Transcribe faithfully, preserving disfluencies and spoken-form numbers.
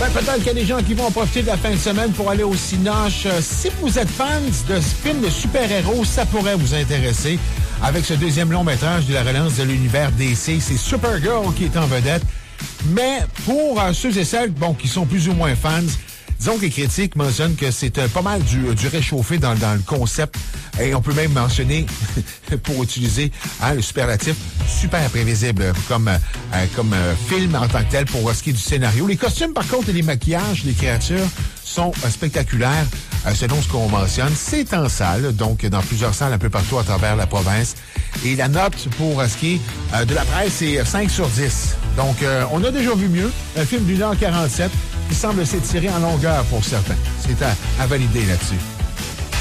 Ben, peut-être qu'il y a des gens qui vont profiter de la fin de semaine pour aller au Cinoche. Euh, si vous êtes fans de films de super-héros, ça pourrait vous intéresser. Avec ce deuxième long métrage de la relance de l'univers D C, c'est Supergirl qui est en vedette. Mais pour euh, ceux et celles bon, qui sont plus ou moins fans, disons que les critiques mentionnent que c'est euh, pas mal du, du réchauffé dans, dans le concept. Et on peut même mentionner, pour utiliser hein, le superlatif, super prévisible comme, euh, comme euh, film en tant que tel pour ce qui est du scénario. Les costumes, par contre, et les maquillages des créatures sont euh, spectaculaires, euh, selon ce qu'on mentionne. C'est en salle, donc dans plusieurs salles un peu partout à travers la province. Et la note pour euh, ce qui est euh, de la presse, c'est cinq sur dix. Donc, euh, on a déjà vu mieux. Un film d'une heure quarante-sept qui semble s'étirer en longueur pour certains. C'est à, à valider là-dessus.